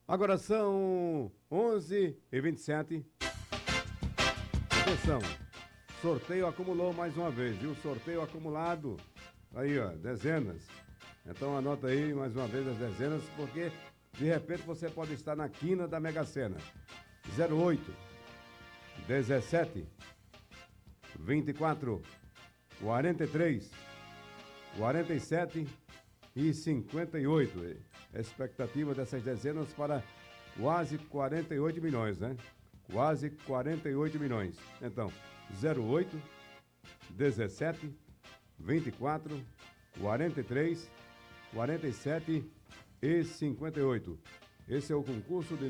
Agora são 11h27. Atenção, sorteio acumulou mais uma vez, viu? Sorteio acumulado, aí ó, dezenas. Então anota aí mais uma vez as dezenas, porque de repente você pode estar na quina da Mega Sena. 08, 17, 24, 43, 47 e 58. A expectativa dessas dezenas para quase 48 milhões, né? Quase 48 milhões. Então, 08, 17, 24, 43, 47 e 58. Esse é o concurso de